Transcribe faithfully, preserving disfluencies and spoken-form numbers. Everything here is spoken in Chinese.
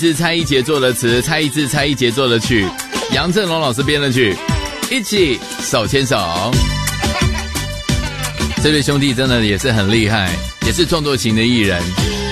是蔡一杰做的词，蔡一智、蔡一杰做的曲，杨振龙老师编的曲，一起手牵手。这对兄弟真的也是很厉害，也是创作型的艺人。